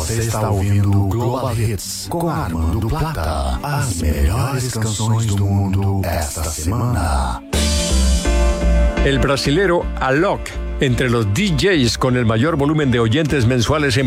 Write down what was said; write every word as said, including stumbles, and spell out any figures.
Você está ouvindo Global Hits com Armando Plata. As melhores canções do mundo esta semana. El brasilero Alok, entre los D Js con el mayor volumen de oyentes mensuales en